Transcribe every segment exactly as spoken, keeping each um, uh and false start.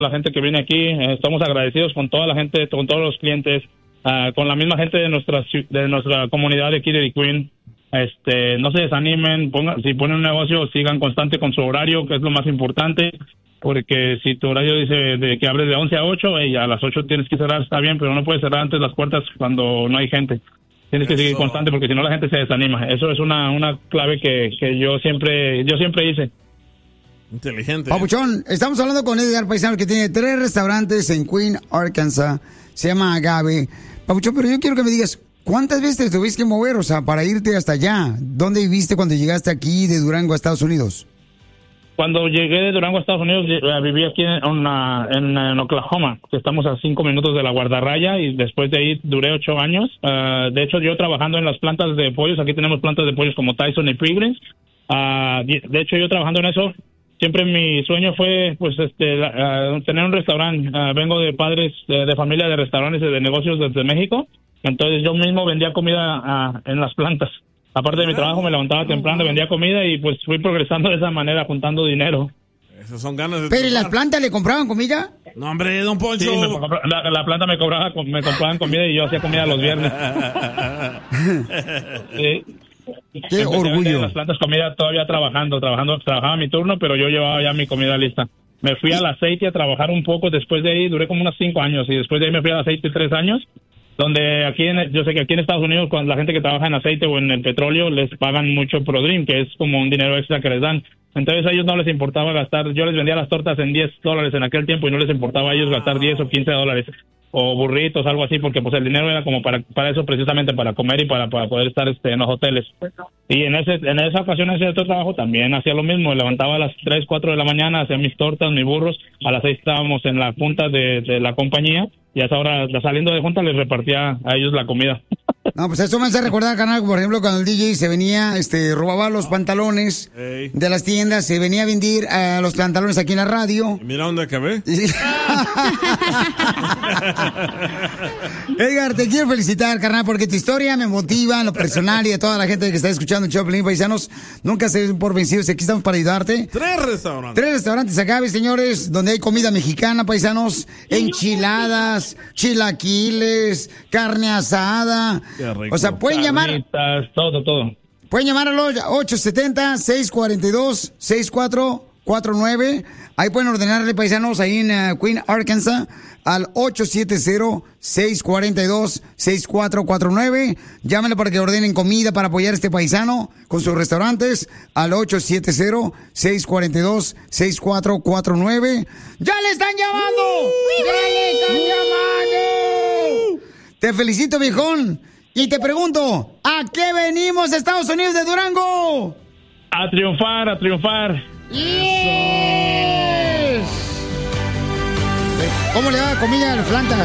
la gente que viene aquí. Eh, estamos agradecidos con toda la gente, con todos los clientes, uh, con la misma gente de nuestra de nuestra comunidad de aquí de Queen. Este, no se desanimen, pongan, si ponen un negocio, sigan constante con su horario, que es lo más importante, porque si tu horario dice de que abres de once a ocho, y a las ocho tienes que cerrar, está bien, pero no puedes cerrar antes las puertas cuando no hay gente. Tienes que Eso. seguir constante, porque si no la gente se desanima. Eso es una, una clave que, que yo siempre, yo siempre hice. Inteligente. Papuchón, estamos hablando con Edgar Paisano, que tiene tres restaurantes en Queen, Arkansas. Se llama Agave. Papuchón, pero yo quiero que me digas, ¿cuántas veces te tuviste que mover, o sea, para irte hasta allá? ¿Dónde viviste cuando llegaste aquí de Durango a Estados Unidos? Cuando llegué de Durango a Estados Unidos, viví aquí en, una, en, en Oklahoma, que estamos a cinco minutos de la guardarraya, y después de ahí duré ocho años. Uh, de hecho, yo trabajando en las plantas de pollos, aquí tenemos plantas de pollos como Tyson y Pilgrims. Uh, de hecho, yo trabajando en eso, siempre mi sueño fue, pues, este, uh, tener un restaurante. Uh, vengo de padres de, de familia de restaurantes y de negocios desde México. Entonces yo mismo vendía comida uh, en las plantas. Aparte de mi trabajo, me levantaba temprano, vendía comida y pues fui progresando de esa manera, juntando dinero. Esas son ganas de ¿Pero en las plantas le compraban comida? No, hombre, don Poncho. Sí, me, la, la planta me cobraba, me compraban comida y yo hacía comida los viernes. Sí. Qué orgullo. En las plantas comida todavía trabajando, trabajando, trabajaba mi turno, pero yo llevaba ya mi comida lista. Me fui al aceite a trabajar un poco, después de ahí duré como unos cinco años y después de ahí me fui al aceite tres años. Donde aquí, en, yo sé que aquí en Estados Unidos, cuando la gente que trabaja en aceite o en el petróleo, les pagan mucho ProDream, que es como un dinero extra que les dan. Entonces a ellos no les importaba gastar, yo les vendía las tortas en diez dólares en aquel tiempo y no les importaba a ellos gastar diez o quince dólares. O burritos, algo así, porque pues el dinero era como para para eso, precisamente para comer y para, para poder estar este, en los hoteles. Y en ese en esa ocasión, ese otro trabajo también hacía lo mismo, me levantaba a las tres, cuatro de la mañana, hacía mis tortas, mis burros, a las seis estábamos en la junta de, de la compañía, y a esa hora, saliendo de junta, les repartía a ellos la comida. No, pues eso me hace recordar, carnal, por ejemplo, cuando el D J se venía, este, robaba los pantalones Ey. de las tiendas, se venía a vender uh, los pantalones aquí en la radio. ¿Y mira dónde acabé? Edgar, te quiero felicitar, carnal, porque tu historia me motiva en lo personal y a toda la gente que está escuchando el show, Pelín, Paisanos. Nunca se den por vencidos, aquí estamos para ayudarte. Tres restaurantes. Tres restaurantes Agave, señores, donde hay comida mexicana, paisanos, enchiladas, chilaquiles, carne asada. O sea, pueden llamar. Todo, todo. Pueden llamar al ocho siete cero, seis cuatro dos, seis cuatro cuatro nueve. Ahí pueden ordenarle, paisanos, ahí en uh, Queen, Arkansas, al ocho siete cero, seis cuatro dos, seis cuatro cuatro nueve. Llámenle para que ordenen comida para apoyar a este paisano con sus restaurantes al ocho siete cero, seis cuatro dos, seis cuatro cuatro nueve. ¡Ya le están llamando! Uh, ¡Ya le están llamando! Te felicito, viejón. Y te pregunto, ¿a qué venimos, Estados Unidos de Durango? A triunfar, a triunfar. Yes. ¿Cómo le va la comida a las plantas?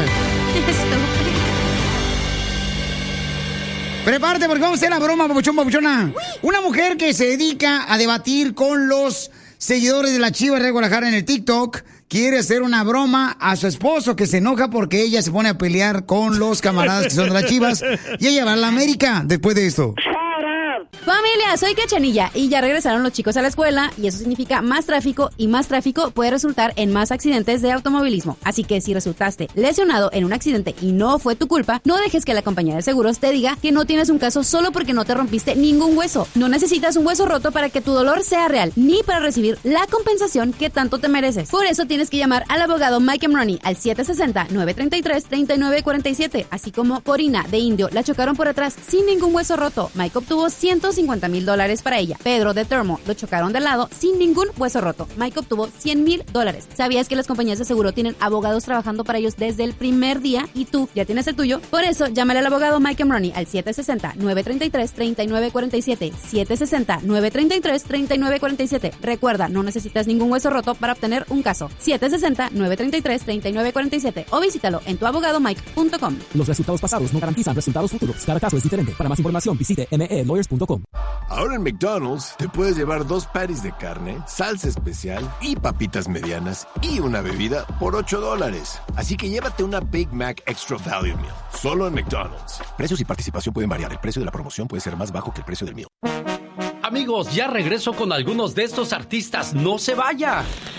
Prepárate porque vamos a hacer la broma, papuchón, papuchona. Una mujer que se dedica a debatir con los seguidores de la Chivas de Guadalajara en el TikTok quiere hacer una broma a su esposo que se enoja porque ella se pone a pelear con los camaradas que son de las Chivas y ella va a la América después de esto. Familia, soy Cachanilla y ya regresaron los chicos a la escuela y eso significa más tráfico y más tráfico puede resultar en más accidentes de automovilismo. Así que si resultaste lesionado en un accidente y no fue tu culpa, no dejes que la compañía de seguros te diga que no tienes un caso solo porque no te rompiste ningún hueso. No necesitas un hueso roto para que tu dolor sea real, ni para recibir la compensación que tanto te mereces. Por eso tienes que llamar al abogado Mike Money al siete seis cero, nueve tres tres, tres nueve cuatro siete. Así como Corina de Indio la chocaron por atrás sin ningún hueso roto. Mike obtuvo ciento cincuenta mil dólares para ella. Pedro de Termo lo chocaron de lado sin ningún hueso roto. Mike obtuvo cien mil dólares. ¿Sabías que las compañías de seguro tienen abogados trabajando para ellos desde el primer día y tú ya tienes el tuyo? Por eso, llámale al abogado Mike Money al siete seis cero, nueve tres tres, tres nueve cuatro siete. siete seis cero, nueve tres tres, tres nueve cuatro siete. Recuerda, no necesitas ningún hueso roto para obtener un caso. siete seis cero, nueve tres tres, tres nueve cuatro siete o visítalo en tu abogado mike punto com. Los resultados pasados no garantizan resultados futuros. Cada caso es diferente. Para más información, visite m e lawyers punto com. Ahora en McDonald's te puedes llevar dos patties de carne, salsa especial y papitas medianas y una bebida por ocho dólares. Así que llévate una Big Mac Extra Value Meal, solo en McDonald's. Precios y participación pueden variar. El precio de la promoción puede ser más bajo que el precio del meal. Amigos, ya regreso con algunos de estos artistas. ¡No se vaya!